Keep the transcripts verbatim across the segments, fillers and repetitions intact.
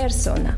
პერსონა.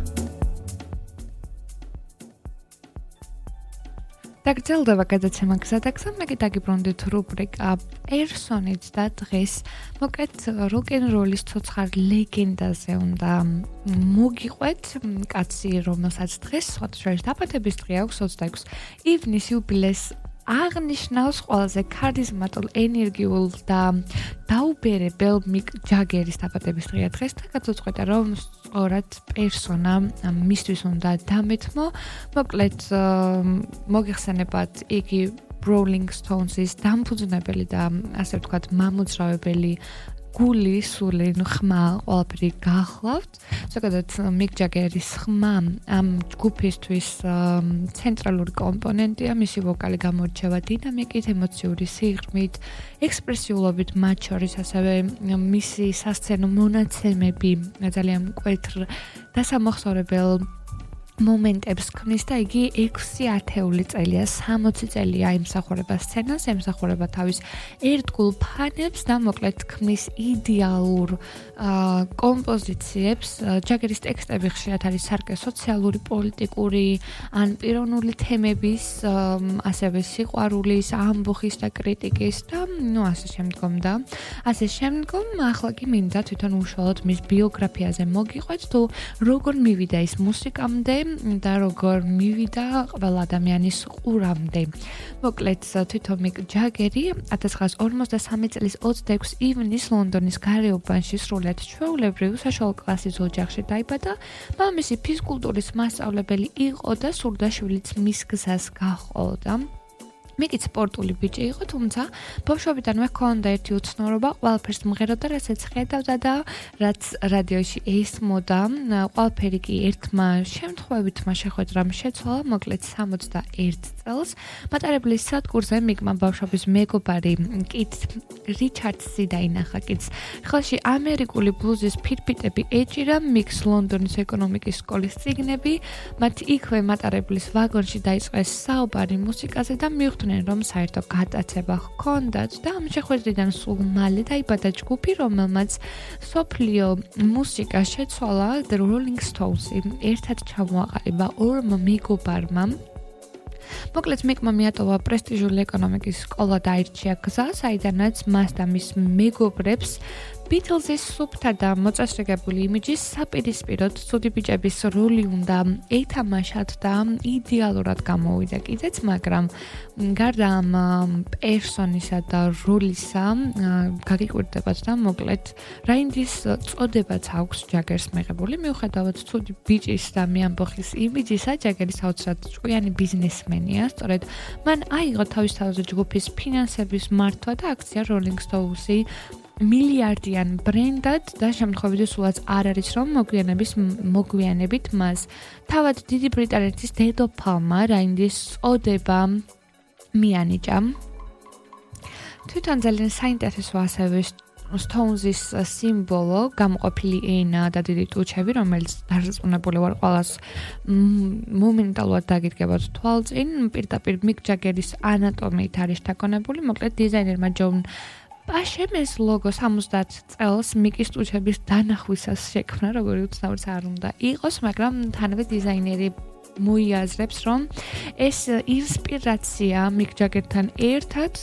დაგრძელდება გადაცემა გზადაგზა, მე კი დაგიბრუნდით რუბრიკა პერსონით და დღეს მოკლედ როკ-ენ-როლის ცოცხალ ლეგენდაზე უნდა მოგიყვეთ. კაცი, რომელსაც დღეს სხვადასხვა დაბადების დღე აქვს ოცდაექვსი ივნის იუბილეს აღნიშნავს ყველაზე ქარიზმატულ, ენერგიულ და დაუბერებელ მიკ ჯაგერის დაბადების დღეა დღეს და გადაწყვეტა რომ სწორად პერსონა მისთვის უნდა დამეთმო. მოკლედ მოგიხსენებათ იგი Rolling Stones-ის დამფუძნებელი და ასე ვთქვათ მამოძრავებელი გული, სული, ხმა ყველაფერი გახლავთ. ზოგადად მიკ ჯაგერის ხმა ამ ჯგუფისთვის ცენტრალური კომპონენტია, მისი ვოკალი გამოირჩევა დინამიკით, ემოციური სიღრმით, ექსპრესიულობით, მათ შორის ასევე მისი სასცენო მონაცემები ძალიან მკვეთრ და სამახსოვრებელ მომენტებს ქმნის და იგი ექვსი ათეული წელია, სამოცი წელია ემსახურება სცენას, ემსახურება თავის ერთგულ ფანებს და მოკლედ ქმნის იდეალურ კომპოზიციებს. ჯაგერის ტექსტები ხშირად არის სარკე სოციალური, პოლიტიკური ან პიროვნული თემების, ასევე სიყვარულის, ამბოხის და კრიტიკის და ნუ ასე შემდგომ და ასე შემდგომ. ახლა კი მინდა თვითონ უშუალოდ მის ბიოგრაფიაზე მოგიყვეთ, თუ როგორ მივიდა ის მუსიკამდე და როგორ მივიდა ყველა ადამიანის ყურამდე. მოკლედ თვითონ მიკ ჯაგერი ათას ცხრაასი ორმოცდასამი წლის ოცდაექვსი ივნის ლონდონის გარეუბანში სრულიად ჩვეულებრივ საშუალო კლასის ოჯახში დაიბადა. მამამისი ფიზკულტურის მასწავლებელი იყო და სურდა შვილიც მის გზას გაჰყოლოდა. მიკი სპორტული ბიჭი იყო, თუმცა ბავშვობიდანვე ჰქონდა ერთი უცნაურობა, ყველაფერს მღეროდა, რასაც ხედავდა და რაც რადიოში ესმოდა. ყველაფერი კი ერთმა შემთხვევითმა შეხვედრამ შეცვალა, მოკლედ სამოცდაერთ წელს. მატარებლის სადგურზე მიკმა ბავშვობის მეგობარი კით რიჩარდსი დაინახა. კიტს ხელში ამერიკული ბლუზის ფირფიტები ეჭირა, მიკს ლონდონის ეკონომიკის სკოლის წიგნები, მათ იქვე მატარებლის ვაგონში დაიწყეს საუბარი მუსიკაზე და მიხვდნენ რომ საერთო გატაცება ჰქონდათ და ამ შეხვედრიდან სულ მალე დაიბადა ჯგუფი, რომელმაც სოფლიო მუსიკა შეცვალა The Rolling Stones-ი. ერთად ჩამოაყალიბა ორმა მეგობარმა. მოკლედ მიკმა მიატოვა პრესტიჟული ეკონომიკის სკოლა და აირჩია გზა, საიდანაც მას და მის მეგობრებს ბიტლზის სუფთა და მოწესრიგებული იმიჯის საპირისპიროდ ცუდი ბიჭების როლი უნდა ეთამაშათ და იდეალურად გამოვიდა კიდეც, მაგრამ გარდა ამ პერსონისა და როლისა გაგიკვირდებათ და მოკლედ რაინდის წოდებაც აქვს ჯაგერს მიღებული. მიუხედავად ცუდი ბიჭის და მეამბოხის იმიჯისა, ჯაგერი საოცრად ჭკვიანი ბიზნესმენია. სწორედ მან აიღო თავის თავზე ჯგუფის ფინანსების მართვა და აქცია Rolling Stones-ი მილიარდიან ბრენდად და შემთხვევით სულაც არ არის რომ მოგვიანების მოგვიანებით მას თავად დიდი ბრიტანეთის დედოფალმა რაინდის წოდება მიანიჭა. თვითონ ძალიან საინტერესო ასევე Stones-ის სიმბოლო, გამოყოფილი ენა და დიდი ტუჩები, რომელიც დარწმუნებული ვარ ყველას მომენტალურად დაგიდგებათ თვალწინ. პირდაპირ მიკ ჯაგერის ანატომიით არის დაკონებული, მოკლედ დიზაინერმა ჯონ პაშემ ეს ლოგო სამოცდაათ წელს მიკის ტუჩების დანახვისას შექმნა, როგორი უცნაურიც არ უნდა იყოს, მაგრამ თანავე დიზაინერი მოიაზრებს, რომ ეს ინსპირაცია მიკ ჯაგერთან ერთად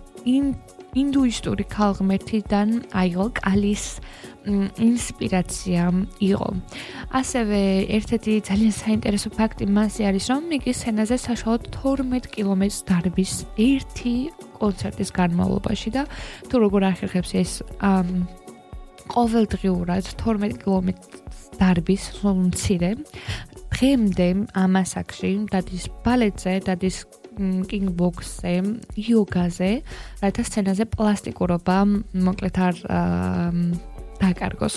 ინდუისტური ქალღმერთიდან აიღო, კალის ინსპირაცია იყო. ასევე ერთ-ერთი ძალიან საინტერესო ფაქტი მასზე არის, რომ მიკის სცენაზე საშუალოდ თორმეტ კილომეტრს დარბის ერთი კონცერტის განმავლობაში და თუ როგორ ახერხებს ეს ყოველდღიურად თორმეტ კილომეტრს დარბის მცირე. დღემდე ამ ასაკში დადის ბალეტზე, დადის კინგბოქსზე, იოგაზე, რათა სცენაზე პლასტიკურობა მოკლედ არ დაკარგოს.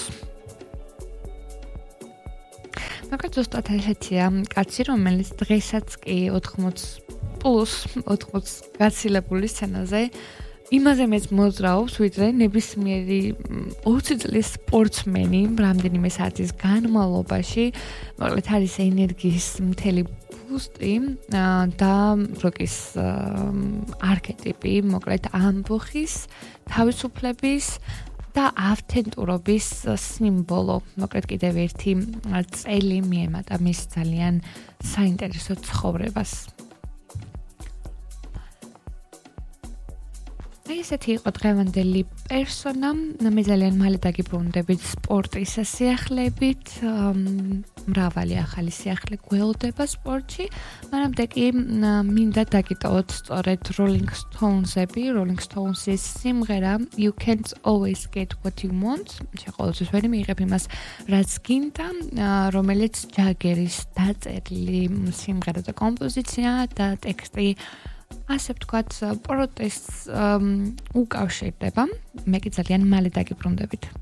მოკლედ ზუსტად ესეთია კაცი, რომელიც დღესაც კი ოთხმოცი პლუს ოთხმოცი გაცილებული სცენაზე იმაზე მეც მოძრაობს, ვიდრე ნებისმიერი ოცი წლის სპორტსმენი რამდენიმე საათის განმავლობაში. მოკლედ არის ენერგიის მთელი ბუსტი და როკის არქეტიპი, მოკლედ ამბოხის, თავისუფლების და ავთენტურობის სიმბოლო. მოკლედ კიდევ ერთი წელი მიემატა მის ძალიან საინტერესო ცხოვრებას. ესეთი იყო დღევანდელი პერსონა. მე ძალიან მალე დაგიბრუნდებით სპორტის სიახლეებით. მრავალი ახალი სიახლე გველდება სპორტში. მანამდე კი მინდა დაგიტოვოთ სწორედ Rolling Stones-ები, Rolling Stones-ის სიმღერა You Can't Always Get What You Want. შეყოლისთვის ვერ მიიღებ იმას, რაც გინდა, რომელიც ჯაგერის დაწერილი სიმღერა და კომპოზიცია და ტექსტი ასე ვთქვათ, პროტესტს უკავშირდება. მე კი ძალიან მალე დაგიბრუნდებით.